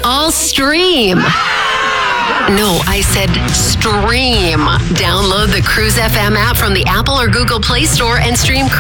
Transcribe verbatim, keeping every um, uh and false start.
all stream. No, I said stream. Download the Cruise F M app from the Apple or Google Play Store and stream